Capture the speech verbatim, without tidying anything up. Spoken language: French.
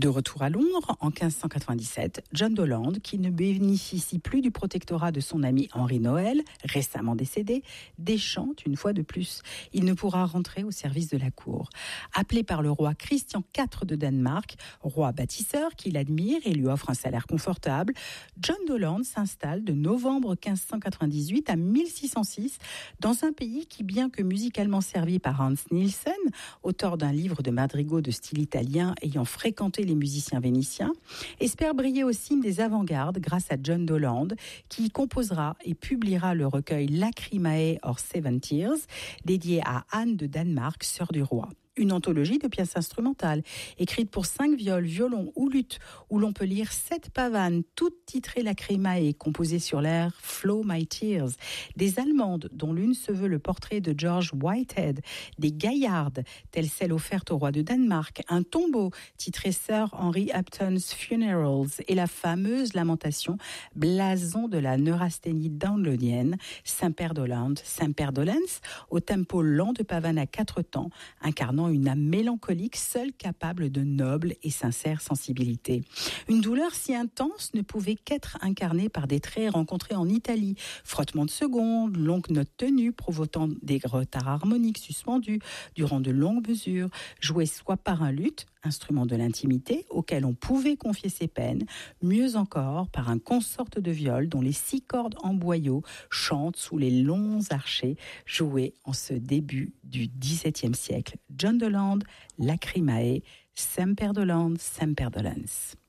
De retour à Londres, en quinze cent quatre-vingt-dix-sept, John Doland, qui ne bénéficie plus du protectorat de son ami Henri Noël, récemment décédé, déchante une fois de plus. Il ne pourra rentrer au service de la cour. Appelé par le roi Christian quatre de Danemark, roi bâtisseur qu'il admire et lui offre un salaire confortable, John Doland s'installe de novembre quinze cent quatre-vingt-dix-huit à mille six cent six dans un pays qui, bien que musicalement servi par Hans Nielsen, auteur d'un livre de madrigaux de style italien ayant fréquenté les musiciens vénitiens, espère briller au cime des avant-gardes grâce à John Doland, qui composera et publiera le recueil Lacrimae or Seven Tears, dédié à Anne de Danemark, sœur du roi. Une anthologie de pièces instrumentales, écrite pour cinq viols, violons ou luttes, où l'on peut lire sept pavanes, toutes titrées Lacrimae, composées sur l'air Flow My Tears, des allemandes, dont l'une se veut le portrait de George Whitehead, des gaillardes, telles celles offertes au roi de Danemark, un tombeau titré Sir Henry Upton's Funerals et la fameuse lamentation, blason de la neurasthénie downloadienne, Saint-Père Doland, Saint-Père Dolens, au tempo lent de pavane à quatre temps, incarnant une âme mélancolique, seule capable de noble et sincère sensibilité. Une douleur si intense ne pouvait qu'être incarnée par des traits rencontrés en Italie. Frottement de secondes, longues notes tenues provoquant des retards harmoniques suspendus durant de longues mesures, jouées soit par un luth, instrument de l'intimité, auquel on pouvait confier ses peines, mieux encore par un consorte de viol dont les six cordes en boyau chantent sous les longs archets joués en ce début du dix-septième siècle. John Doland, Lacrimae, Saint-Père Doland, Saint-Père Dolens.